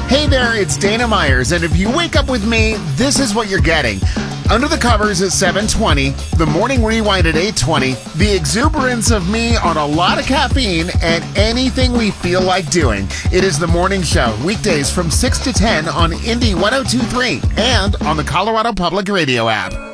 Hey there, it's Dana Myers, and if you wake up with me, this is what you're getting. Under the Covers at 7:20, the Morning Rewind at 8:20, the exuberance of me on a lot of caffeine, and anything we feel like doing. It is the morning show, weekdays from 6 to 10 on Indie 102.3 and on the Colorado Public Radio app.